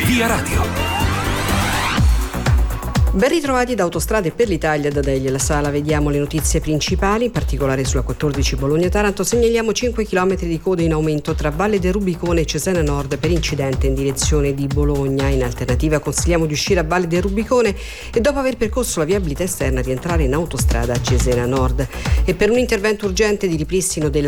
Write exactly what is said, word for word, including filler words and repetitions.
Via Radio. Ben ritrovati da Autostrade per l'Italia da Delia La Sala. Vediamo le notizie principali, in particolare sulla quattordici Bologna-Taranto. Segnaliamo cinque chilometri di coda in aumento tra Valle del Rubicone e Cesena Nord per incidente in direzione di Bologna. In alternativa consigliamo di uscire a Valle del Rubicone e dopo aver percorso la viabilità esterna rientrare in autostrada a Cesena Nord. E per un intervento urgente di ripristino della